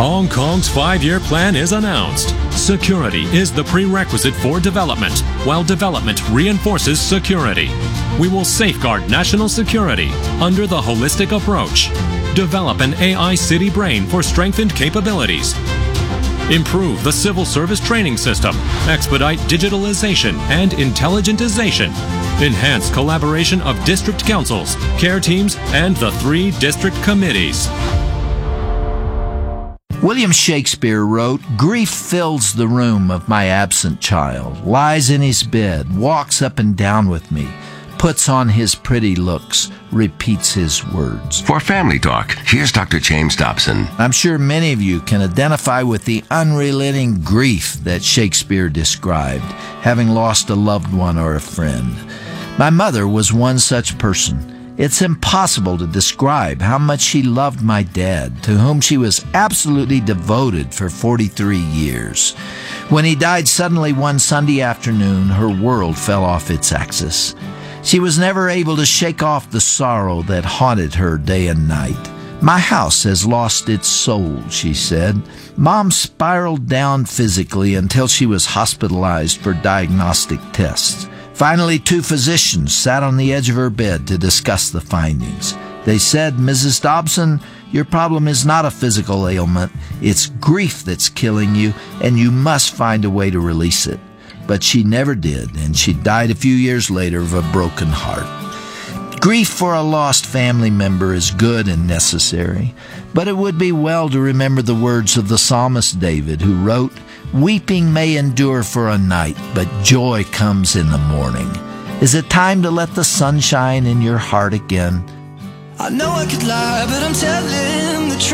Hong Kong's 5-year plan is announced. Security is the prerequisite for development, while development reinforces security. We will safeguard national security under the holistic approach. Develop an AI city brain for strengthened capabilities. Improve the civil service training system. Expedite digitalization and intelligentization. Enhance collaboration of district councils, care teams, and the 3 district committees. William Shakespeare wrote, "Grief fills the room of my absent child, lies in his bed, walks up and down with me, puts on his pretty looks, repeats his words." For Family Talk, here's Dr. James Dobson. I'm sure many of you can identify with the unrelenting grief that Shakespeare described, having lost a loved one or a friend. My mother was one such person. It's impossible to describe how much she loved my dad, to whom she was absolutely devoted for 43 years. When he died suddenly one Sunday afternoon, her world fell off its axis. She was never able to shake off the sorrow that haunted her day and night. "My house has lost its soul," she said. Mom spiraled down physically until she was hospitalized for diagnostic tests. Finally, 2 physicians sat on the edge of her bed to discuss the findings. They said, "Mrs. Dobson, your problem is not a physical ailment. It's grief that's killing you, and you must find a way to release it." But she never did, and she died a few years later of a broken heart. Grief for a lost family member is good and necessary, but it would be well to remember the words of the psalmist David, who wrote, "Weeping may endure for a night, but joy comes in the morning." Is it time to let the sun shine in your heart again? I know I could lie, but I'm telling the